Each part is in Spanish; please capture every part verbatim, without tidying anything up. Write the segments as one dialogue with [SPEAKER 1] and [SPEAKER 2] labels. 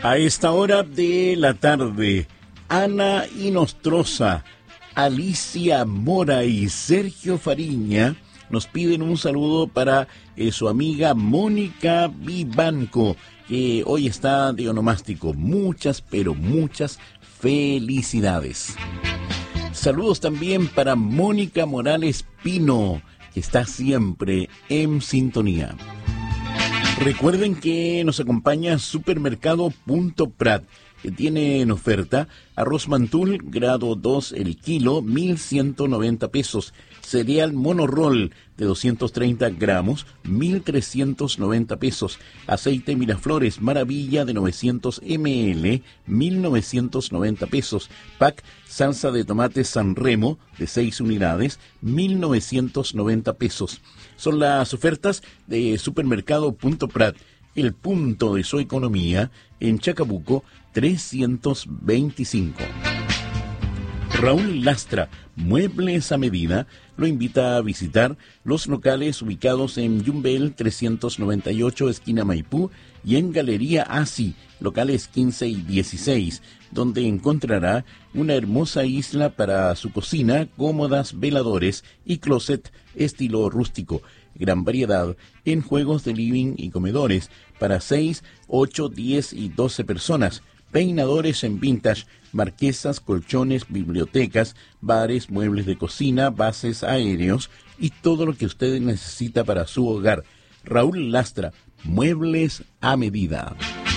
[SPEAKER 1] A esta hora de la tarde, Ana Inostroza, Alicia Mora y Sergio Fariña nos piden un saludo para eh, su amiga Mónica Vivanco, que hoy está de onomástico. Muchas, pero muchas felicidades. Saludos también para Mónica Morales Pino, que está siempre en sintonía. Recuerden que nos acompaña Supermercado Punto Prat, que tiene en oferta arroz mantul grado dos el kilo, mil ciento noventa pesos. Cereal Monorroll de doscientos treinta gramos, mil trescientos noventa pesos. Aceite Miraflores Maravilla de novecientos mililitros, mil novecientos noventa pesos. Pack salsa de tomate San Remo de seis unidades, mil novecientos noventa pesos. Son las ofertas de Supermercado Punto Prat, el punto de su economía en Chacabuco trescientos veinticinco. Raúl Lastra, Muebles a Medida, lo invita a visitar los locales ubicados en Yumbel trescientos noventa y ocho, esquina Maipú, y en Galería Asi, locales quince y dieciséis, donde encontrará una hermosa isla para su cocina, cómodas, veladores y closet estilo rústico. Gran variedad en juegos de living y comedores para seis, ocho, diez y doce personas. Peinadores en vintage, marquesas, colchones, bibliotecas, bares, muebles de cocina, bases aéreos y todo lo que usted necesita para su hogar. Raúl Lastra, Muebles a Medida.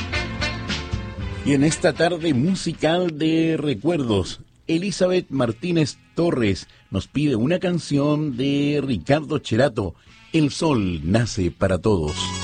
[SPEAKER 1] Y en esta tarde musical de recuerdos, Elizabeth Martínez Torres nos pide una canción de Ricardo Cherato, El sol nace para todos.